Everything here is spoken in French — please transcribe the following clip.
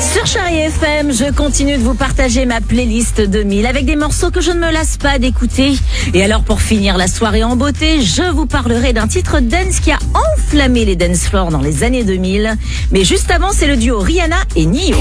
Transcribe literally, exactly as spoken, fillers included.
Sur Chérie F M, je continue de vous partager ma playlist deux mille avec des morceaux que je ne me lasse pas d'écouter. Et alors pour finir la soirée en beauté, je vous parlerai d'un titre dance qui a enflammé les dance floors dans les années deux mille. Mais juste avant, c'est le duo Rihanna et Nio.